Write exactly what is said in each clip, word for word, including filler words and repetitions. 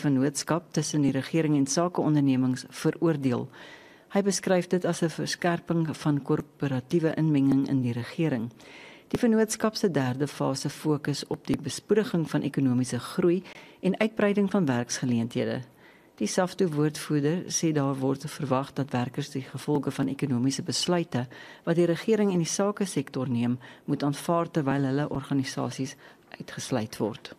vennootskap tussen die regering en sakeondernemings veroordeel. Hy beskryf dit as 'n verskerping van korporatiewe inmenging in die regering. Die vennootskap se derde fase fokus op die bespoediging van ekonomiese groei en uitbreiding van werksgeleenthede. Die SAFTU-woordvoerder sê daar word verwag dat werkers die gevolge van ekonomiese besluite wat die regering en die sakesektor neem, moet aanvaar terwyl hulle organisasies uitgesluit word.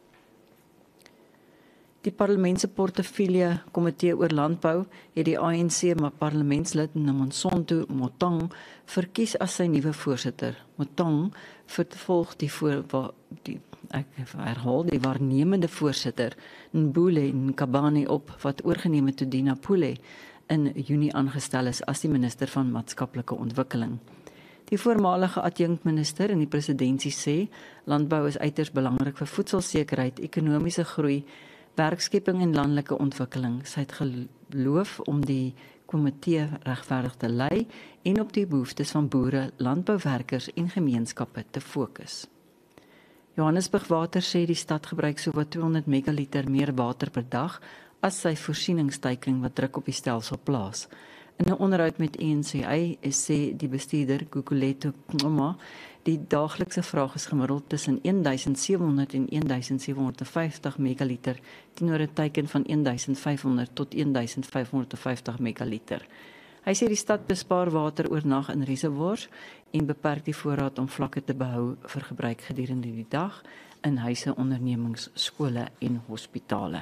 Die parlementse portefeulje komitee oor landbou het die A N C parlementslid Nomonsonto Motang verkies as sy nuwe voorsitter. Motang vervolg die voor die ek herhaal die waarnemende voorsitter Mbule Nkabane op wat oorgeneem het toe Dina Pule in Junie aangestel is as die minister van maatskaplike ontwikkeling. Die voormalige adjunkminister in die presidentskap sê landbou is uiters belangrik vir voedselsekerheid, ekonomiese groei, werkskeping en landelike ontwikkeling. Sy het geloof om die komitee regverdig te lei en op die behoeftes van boere, landbouwerkers en gemeenskappe te fokus. Johannesburg Water sê die stad gebruik sowat tweehonderd megaliter meer water per dag as sy voorsieningsteiking wat druk op die stelsel plaas. In 'n onderhoud met E N C I sê die bestuurder Gugulethu Nxuma die daaglikse vraag is gemiddeld tussen een duisend sewe honderd en een duisend sewe honderd vyftig megaliter teenoor 'n teiken van een duisend vyf honderd tot een duisend vyf honderd vyftig megaliter. Hy sê die stad bespaar water oornag in reservoirs en beperk die voorraad om vlakke te behou vir gebruik gedurende die dag in huise, ondernemings, skole en hospitale.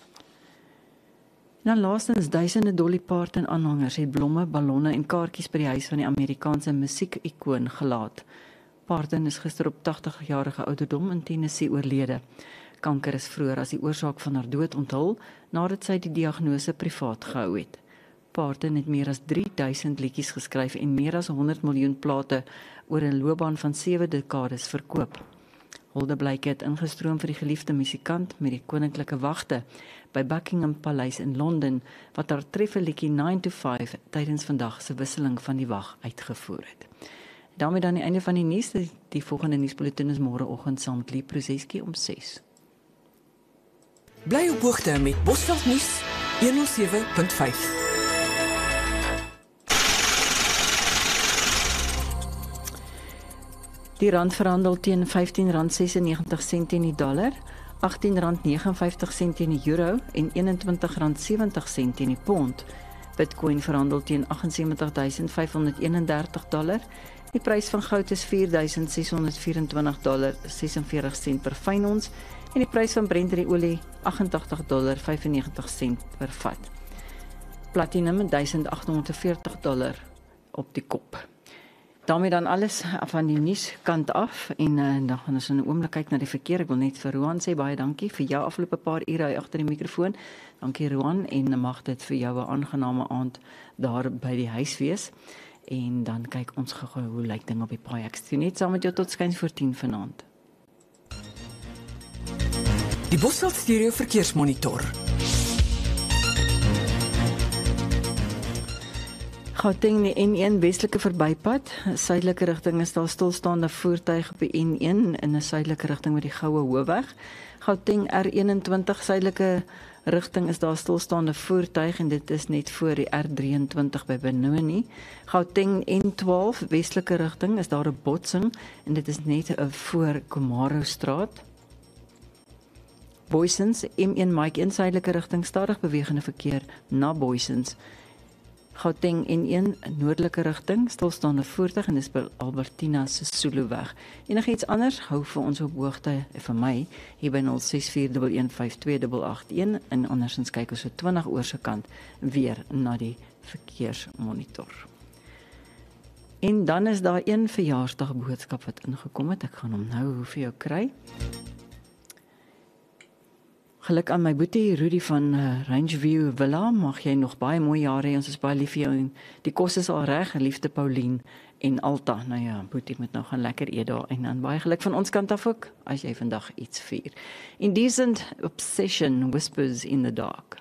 Dan laastens duisende Dolly Parton aanhangers het blomme, ballonne en kaartjies by die huis van die Amerikaanse musiek-ikoon gelaat. Parton is gister op tagtig-jarige ouderdom in Tennessee oorlede. Kanker is vroeër as die oorsaak van haar dood onthul nadat sy die diagnose privaat gehou het. Parton het meer as drie duisend liedjies geskryf en meer as honderd miljoen plate oor 'n loopbaan van sewe dekades verkoop. Huldeblyke het ingestroom vir die geliefde musikant met die koninklike wagte by Buckingham Paleis in Londen wat haar treffelliedjie nine to five tydens vandag se wisseling van die wag uitgevoer het. Daarmee dan die einde van die nuus. Die, die volgende nuusbulletin is môreoggend saam met Lee Prozeski om ses. Bly op hoogte met Bosveld nuus honderd sewe punt vyf. Die rand verhandel teen vyftien rand sesennegentig sent teen die dollar, agttien rand negenenvyftig sent teen die euro en eenentwintig rand sewentig sent teen die pond. Bitcoin verhandel teen agsensewentig duisend vyfhonderd eenendertig dollar. Die prys van goud is vier duisend ses honderd vyerentwintig dollar sesenveertig sent per fyn ons en die prys van Brent olie agt-en-tagtig dollar vyfennegentig sent per vat. Platinum duisend agt honderd veertig dollar op die kop. Daarmee dan alles van die nuus kant af en uh, dan gaan ons in 'n oomblik kyk na die verkeer. Ek wil net vir Roan sê baie dankie vir jou afgelope paar ure hy agter die mikrofoon. Dankie Roan en mag dit vir jou 'n aangename aand daar by die huis wees. En dan kyk ons gou hoe lyk ding op die paai. Ek sien net saam met jou tot skuins voor tien vanaand. Die Bosveld Stereo Verkeersmonitor. Gauteng die N een westelike verbypad, suidelike rigting is daar stilstaande voertuig op die N een in 'n suidelike rigting met die Goue Hoofweg. Gauteng R eenentwintig suidelike rigting is daar stilstaande voertuig en dit is net voor die R drieëntwintig by Benoni. Gauteng N twaalf westelike rigting is daar 'n botsing en dit is net voor Komaro Straat. Boysens M een Mike in suidelike rigting stadig bewegende verkeer na Boysens. Gauteng N een noordelike rigting, stilstaande voertuig en dis by Albertina se Suloweg. Enigiets anders hou vir ons op hoogte vir my hier by nul ses vier een een vyf twee agt agt een en andersins kyk ons so twintig oor se kant weer na die verkeersmonitor. En dan is daar een verjaarsdag boodskap wat ingekom het. Ek gaan hom nou vir jou kry. Geluk aan my boetie Rudy van uh, Rangeview Villa, mag jy nog baie mooi jare hê, ons is baie lief vir jou en die kos is al reg, liefde Pauline en Alta, nou ja, boetie moet nou gaan lekker eet daar en dan baie geluk van ons kant af ook, as jy vandag iets vier. Indecent Obsession Whispers in the Dark.